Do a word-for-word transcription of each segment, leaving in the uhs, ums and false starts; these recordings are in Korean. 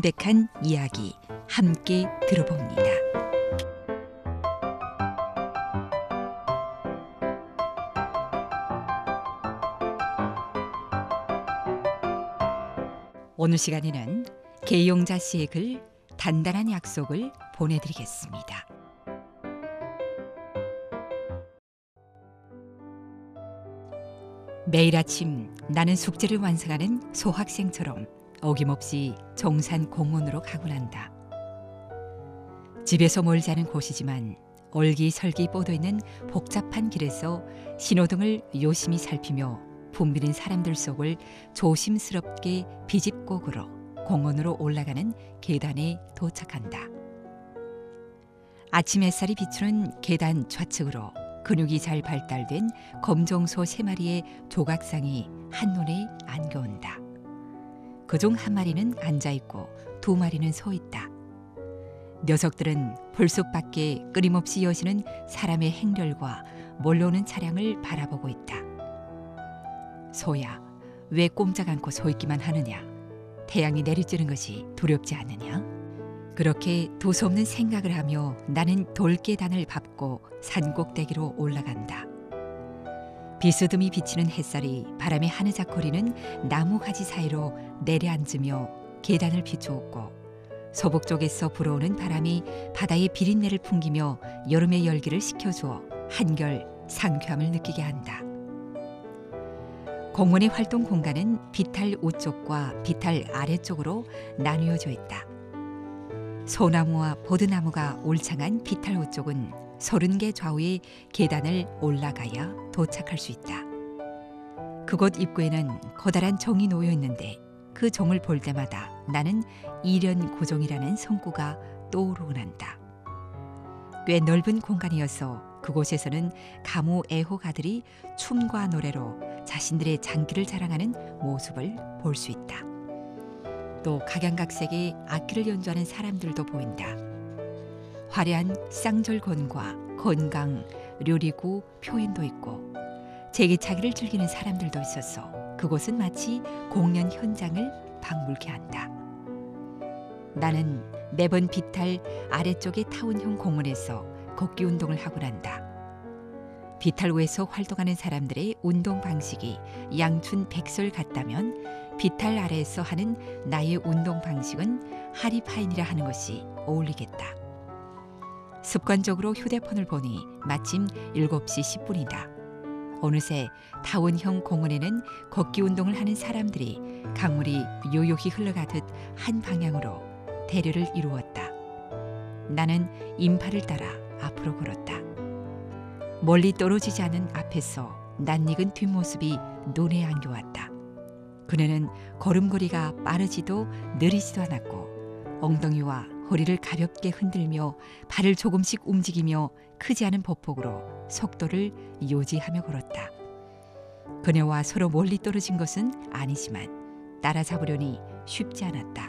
담백한 이야기 함께 들어봅니다. 오늘 시간에는 계용자 씨의 글 단단한 약속을 보내드리겠습니다. 매일 아침 나는 숙제를 완성하는 소학생처럼 어김없이 정산 공원으로 가곤 한다. 집에서 멀지 않은 곳이지만 얼기설기 뻗어있는 복잡한 길에서 신호등을 요심히 살피며 붐비는 사람들 속을 조심스럽게 비집고 걸어 공원으로 올라가는 계단에 도착한다. 아침 햇살이 비추는 계단 좌측으로 근육이 잘 발달된 검정소 세 마리의 조각상이 한눈에 안겨온다. 그중 한 마리는 앉아있고 두 마리는 서있다. 녀석들은 불숲 밖에 끊임없이 여시는 사람의 행렬과 몰려오는 차량을 바라보고 있다. 소야, 왜 꼼짝 않고 서 있기만 하느냐? 태양이 내리쬐는 것이 두렵지 않느냐? 그렇게 두서없는 생각을 하며 나는 돌계단을 밟고 산꼭대기로 올라간다. 비스듬히 비치는 햇살이 바람에 하느작거리는 나무가지 사이로 내려앉으며 계단을 비추었고 서북 쪽에서 불어오는 바람이 바다의 비린내를 풍기며 여름의 열기를 식혀주어 한결 상쾌함을 느끼게 한다. 공원의 활동 공간은 비탈 우쪽과 비탈 아래쪽으로 나뉘어져 있다. 소나무와 보드나무가 울창한 비탈 우쪽은 서른 개 좌우의 계단을 올라가야 도착할 수 있다. 그곳 입구에는 커다란 종이 놓여 있는데 그 종을 볼 때마다 나는 이련고종이라는 성구가 떠오르곤 한다. 꽤 넓은 공간이어서 그곳에서는 가무 애호가들이 춤과 노래로 자신들의 장기를 자랑하는 모습을 볼 수 있다. 또 각양각색의 악기를 연주하는 사람들도 보인다. 화려한 쌍절곤과 건강, 료리구 표현도 있고 제기차기를 즐기는 사람들도 있어서 그곳은 마치 공연 현장을 방불케 한다. 나는 매번 비탈 아래쪽의 타운형 공원에서 걷기 운동을 하곤 한다. 비탈구에서 활동하는 사람들의 운동 방식이 양춘 백설 같다면 비탈 아래에서 하는 나의 운동 방식은 하리파인이라 하는 것이 어울리겠다. 습관적으로 휴대폰을 보니 마침 일곱 시 십 분이다. 어느새 타운형 공원에는 걷기 운동을 하는 사람들이 강물이 요요히 흘러가듯 한 방향으로 대류를 이루었다. 나는 인파를 따라 앞으로 걸었다. 멀리 떨어지지 않은 앞에서 낯익은 뒷모습이 눈에 안겨왔다. 그녀는 걸음걸이가 빠르지도 느리지도 않았고 엉덩이와 허리를 가볍게 흔들며 발을 조금씩 움직이며 크지 않은 보폭으로 속도를 유지하며 걸었다. 그녀와 서로 멀리 떨어진 것은 아니지만 따라잡으려니 쉽지 않았다.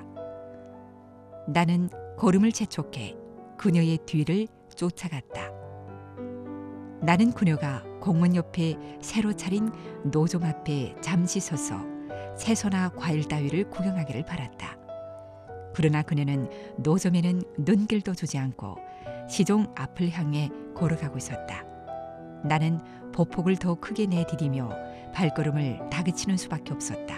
나는 걸음을 재촉해 그녀의 뒤를 쫓아갔다. 나는 그녀가 공원 옆에 새로 차린 노점 앞에 잠시 서서 채소나 과일 따위를 구경하기를 바랐다. 그러나 그녀는 노점에는 눈길도 주지 않고 시종 앞을 향해 걸어가고 있었다. 나는 보폭을 더 크게 내디디며 발걸음을 다그치는 수밖에 없었다.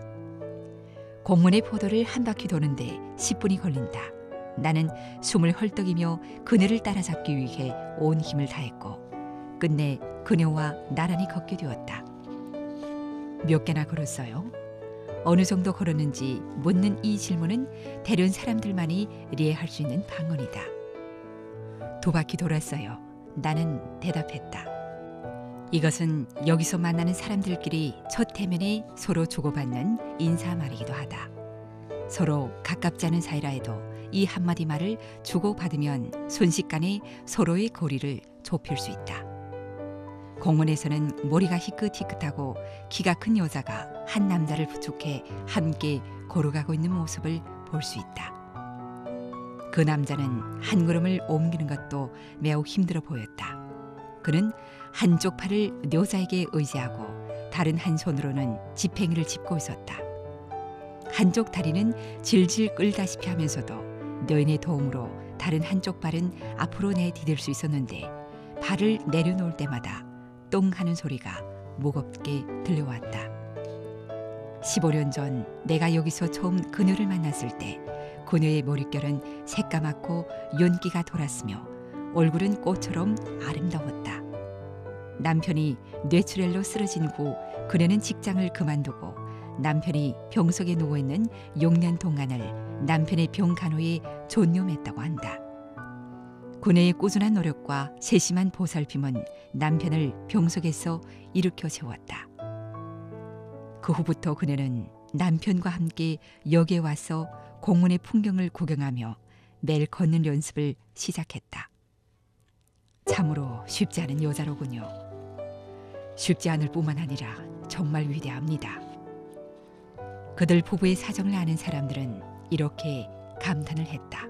공원의 포도를 한 바퀴 도는데 십 분이 걸린다. 나는 숨을 헐떡이며 그녀를 따라잡기 위해 온 힘을 다했고 끝내 그녀와 나란히 걷게 되었다. 몇 개나 걸었어요? 어느 정도 걸었는지 묻는 이 질문은 대련 사람들만이 이해할 수 있는 방언이다. 두 바퀴 돌았어요. 나는 대답했다. 이것은 여기서 만나는 사람들끼리 첫 대면에 서로 주고받는 인사말이기도 하다. 서로 가깝지 않은 사이라 해도 이 한마디 말을 주고받으면 순식간에 서로의 거리를 좁힐 수 있다. 공원에서는 머리가 희끗희끗하고 키가 큰 여자가 한 남자를 부축해 함께 걸어가고 있는 모습을 볼 수 있다. 그 남자는 한 걸음을 옮기는 것도 매우 힘들어 보였다. 그는 한쪽 팔을 여자에게 의지하고 다른 한 손으로는 지팽이를 짚고 있었다. 한쪽 다리는 질질 끌다시피 하면서도 여인의 도움으로 다른 한쪽 발은 앞으로 내디딜 수 있었는데 발을 내려놓을 때마다 똥 하는 소리가 무겁게 들려왔다. 십오 년 전 내가 여기서 처음 그녀를 만났을 때 그녀의 머릿결은 새까맣고 윤기가 돌았으며 얼굴은 꽃처럼 아름다웠다. 남편이 뇌출혈로 쓰러진 후 그녀는 직장을 그만두고 남편이 병석에 누워있는 육 년 동안을 남편의 병 간호에 존념했다고 한다. 그녀의 꾸준한 노력과 세심한 보살핌은 남편을 병석에서 일으켜 세웠다. 그 후부터 그녀는 남편과 함께 역에 와서 공원의 풍경을 구경하며 매일 걷는 연습을 시작했다. 참으로 쉽지 않은 여자로군요. 쉽지 않을 뿐만 아니라 정말 위대합니다. 그들 부부의 사정을 아는 사람들은 이렇게 감탄을 했다.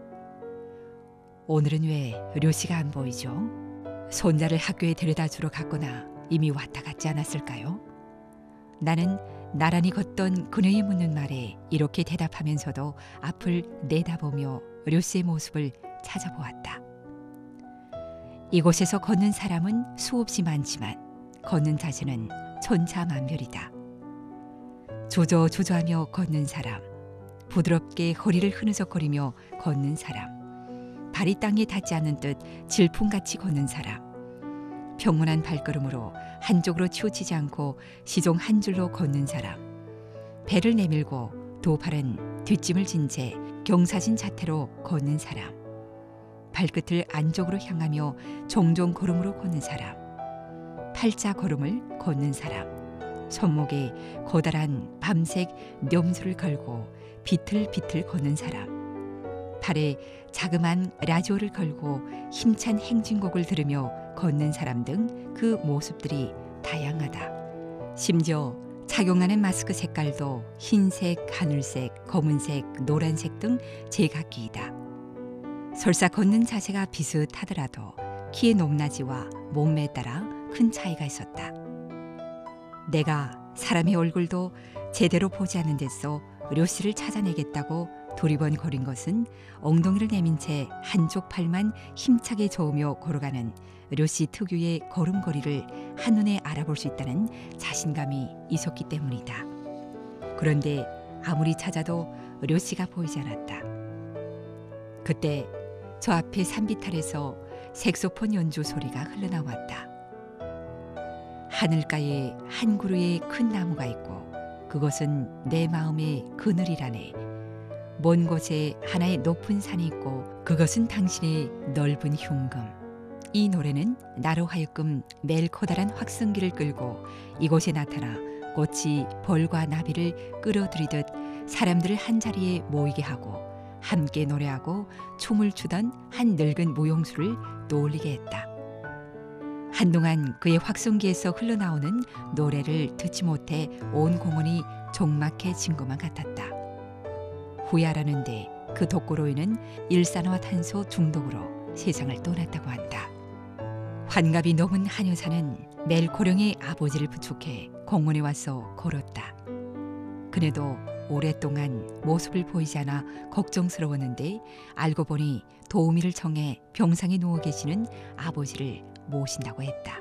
오늘은 왜 료씨가 안 보이죠? 손자를 학교에 데려다 주러 갔거나 이미 왔다 갔지 않았을까요? 나는 나란히 걷던 그녀의 묻는 말에 이렇게 대답하면서도 앞을 내다보며 료씨의 모습을 찾아보았다. 이곳에서 걷는 사람은 수없이 많지만 걷는 자세는 천차만별이다. 조조조조하며 걷는 사람, 부드럽게 허리를 흐느적거리며 걷는 사람, 발이 땅에 닿지 않는 듯 질풍같이 걷는 사람, 평온한 발걸음으로 한쪽으로 치우치지 않고 시종 한 줄로 걷는 사람, 배를 내밀고 두 팔은 뒷짐을 진 채 경사진 자태로 걷는 사람, 발끝을 안쪽으로 향하며 종종 걸음으로 걷는 사람, 팔자 걸음을 걷는 사람, 손목에 커다란 밤색 똠수를 걸고 비틀비틀 걷는 사람, 팔에 자그만 라디오를 걸고 힘찬 행진곡을 들으며 걷는 사람 등 그 모습들이 다양하다. 심지어 착용하는 마스크 색깔도 흰색, 하늘색, 검은색, 노란색 등 제각기이다. 설사 걷는 자세가 비슷하더라도 키의 높낮이와 몸매에 따라 큰 차이가 있었다. 내가 사람의 얼굴도 제대로 보지 않는 데서 료씨를 찾아내겠다고 두리번거린 것은 엉덩이를 내민 채 한쪽 팔만 힘차게 저으며 걸어가는 료씨 특유의 걸음걸이를 한눈에 알아볼 수 있다는 자신감이 있었기 때문이다. 그런데 아무리 찾아도 료씨가 보이지 않았다. 그때 저 앞에 산비탈에서 색소폰 연주 소리가 흘러나왔다. 하늘가에 한 그루의 큰 나무가 있고 그것은 내 마음의 그늘이라네. 먼 곳에 하나의 높은 산이 있고 그것은 당신의 넓은 흉금. 이 노래는 나로 하여금 매일 커다란 확성기를 끌고 이곳에 나타나 꽃이 벌과 나비를 끌어들이듯 사람들을 한자리에 모이게 하고 함께 노래하고 춤을 추던 한 늙은 무용수를 떠올리게 했다. 한동안 그의 확성기에서 흘러나오는 노래를 듣지 못해 온 공원이 적막해진 것만 같았다. 후야라는데 그 독고로이는 일산화탄소 중독으로 세상을 떠났다고 한다. 환갑이 넘은 한 여사는 매일 고령의 아버지를 부축해 공원에 와서 걸었다. 그네도 오랫동안 모습을 보이지 않아 걱정스러웠는데 알고 보니 도우미를 청해 병상에 누워 계시는 아버지를 모신다고 했다.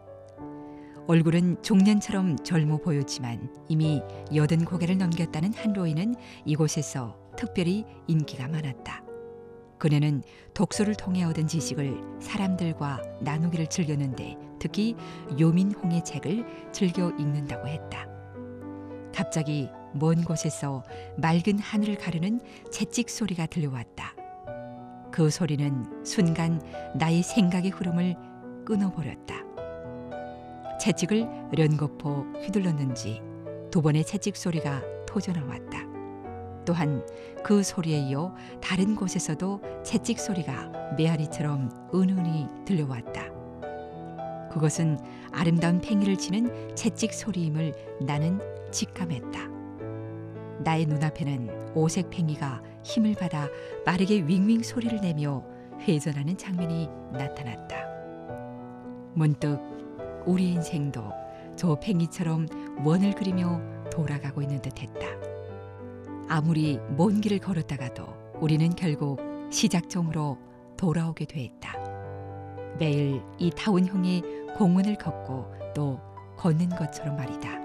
얼굴은 중년처럼 젊어 보였지만 이미 여든 고개를 넘겼다는 한 노인은 이곳에서 특별히 인기가 많았다. 그녀는 독서를 통해 얻은 지식을 사람들과 나누기를 즐겼는데 특히 요민홍의 책을 즐겨 읽는다고 했다. 갑자기 먼 곳에서 맑은 하늘을 가르는 채찍 소리가 들려왔다. 그 소리는 순간 나의 생각의 흐름을 끊어버렸다. 채찍을 연거푸 휘둘렀는지 두 번의 채찍 소리가 터져나왔다. 또한 그 소리에 이어 다른 곳에서도 채찍 소리가 메아리처럼 은은히 들려왔다. 그것은 아름다운 팽이를 치는 채찍 소리임을 나는 직감했다. 나의 눈앞에는 오색 팽이가 힘을 받아 빠르게 윙윙 소리를 내며 회전하는 장면이 나타났다. 문득 우리 인생도 저 팽이처럼 원을 그리며 돌아가고 있는 듯했다. 아무리 먼 길을 걸었다가도 우리는 결국 시작점으로 돌아오게 되었다. 매일 이 타운형의 공원을 걷고 또 걷는 것처럼 말이다.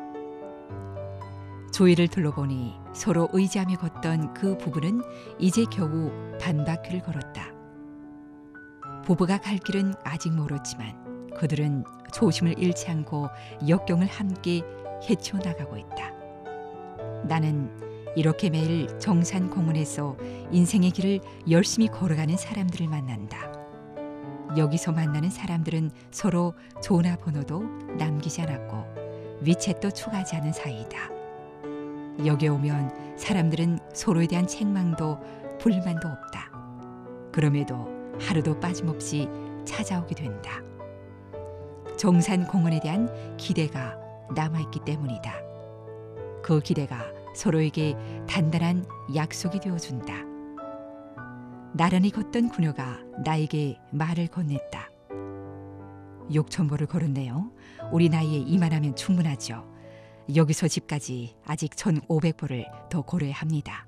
조이를 둘러보니 서로 의지하며 걷던 그 부부는 이제 겨우 반바퀴를 걸었다. 부부가 갈 길은 아직 멀었지만 그들은 조심을 잃지 않고 역경을 함께 헤쳐나가고 있다. 나는 이렇게 매일 정산 공원에서 인생의 길을 열심히 걸어가는 사람들을 만난다. 여기서 만나는 사람들은 서로 전화번호도 남기지 않았고 위챗도 추가하지 않은 사이이다. 여기 오면 사람들은 서로에 대한 책망도 불만도 없다. 그럼에도 하루도 빠짐없이 찾아오게 된다. 정산 공원에 대한 기대가 남아있기 때문이다. 그 기대가 서로에게 단단한 약속이 되어준다. 나란히 걷던 그녀가 나에게 말을 건넸다. 육천보를 걸었네요. 우리 나이에 이만하면 충분하죠. 여기서 집까지 아직 천오백 보를 더 걸어야 합니다.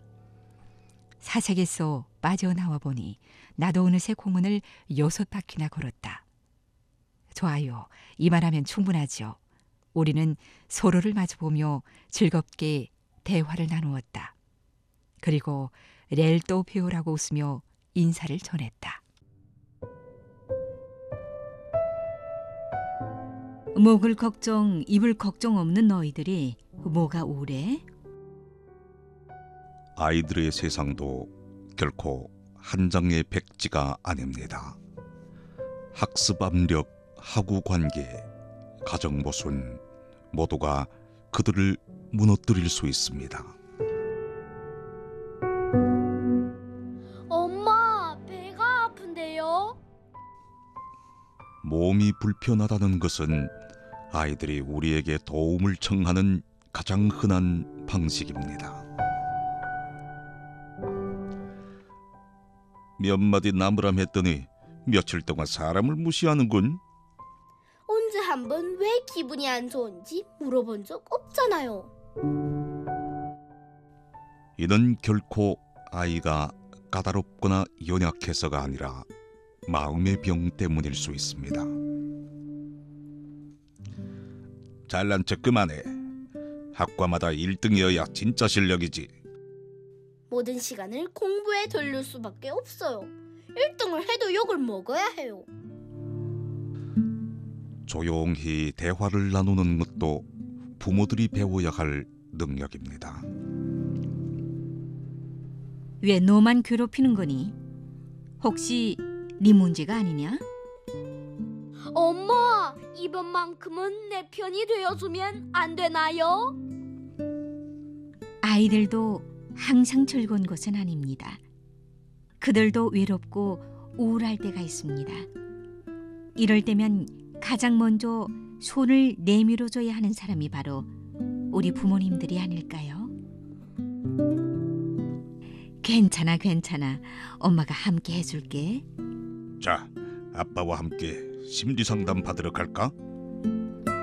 사색에서 빠져나와 보니 나도 어느새 공원을 여섯 바퀴나 걸었다. 좋아요. 이만하면 충분하죠. 우리는 서로를 마주보며 즐겁게 대화를 나누었다. 그리고 렐또 배우라고 웃으며 인사를 전했다. 먹을 걱정, 입을 걱정 없는 너희들이 뭐가 우울해? 아이들의 세상도 결코 한 장의 백지가 아닙니다. 학습 압력, 학우 관계, 가정 모순 모두가 그들을 무너뜨릴 수 있습니다. 엄마, 배가 아픈데요? 몸이 불편하다는 것은 아이들이 우리에게 도움을 청하는 가장 흔한 방식입니다. 몇 마디 나무람 했더니 며칠 동안 사람을 무시하는군. 언제 한번 왜 기분이 안 좋은지 물어본 적 없잖아요. 이는 결코 아이가 까다롭거나 연약해서가 아니라 마음의 병 때문일 수 있습니다. 잘난 척 그만해. 학과마다 일 등이어야 진짜 실력이지. 모든 시간을 공부에 돌릴 수밖에 없어요. 일 등을 해도 욕을 먹어야 해요. 조용히 대화를 나누는 것도 부모들이 배워야 할 능력입니다. 왜 너만 괴롭히는 거니? 혹시 네 문제가 아니냐? 엄마, 이번만큼은 내 편이 되어주면 안 되나요? 아이들도 항상 즐거운 것은 아닙니다. 그들도 외롭고 우울할 때가 있습니다. 이럴 때면 가장 먼저 손을 내밀어줘야 하는 사람이 바로 우리 부모님들이 아닐까요? 괜찮아, 괜찮아. 엄마가 함께 해줄게. 자, 아빠와 함께 심리상담 받으러 갈까?